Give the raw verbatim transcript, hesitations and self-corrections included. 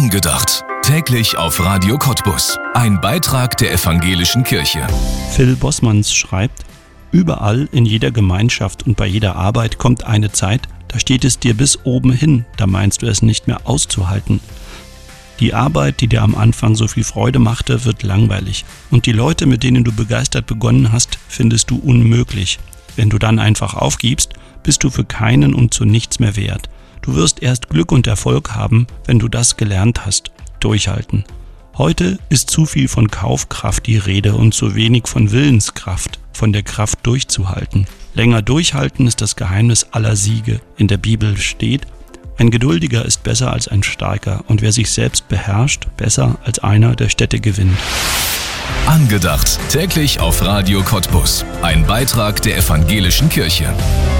Angedacht. Täglich auf Radio Cottbus. Ein Beitrag der Evangelischen Kirche. Phil Bossmanns schreibt: Überall, in jeder Gemeinschaft und bei jeder Arbeit kommt eine Zeit, da steht es dir bis oben hin, da meinst du es nicht mehr auszuhalten. Die Arbeit, die dir am Anfang so viel Freude machte, wird langweilig. Und die Leute, mit denen du begeistert begonnen hast, findest du unmöglich. Wenn du dann einfach aufgibst, bist du für keinen und zu nichts mehr wert. Du wirst erst Glück und Erfolg haben, wenn du das gelernt hast. Durchhalten. Heute ist zu viel von Kaufkraft die Rede und zu wenig von Willenskraft, von der Kraft durchzuhalten. Länger durchhalten ist das Geheimnis aller Siege. In der Bibel steht: Ein Geduldiger ist besser als ein Starker und wer sich selbst beherrscht, besser als einer, der Städte gewinnt. Angedacht. Täglich auf Radio Cottbus. Ein Beitrag der Evangelischen Kirche.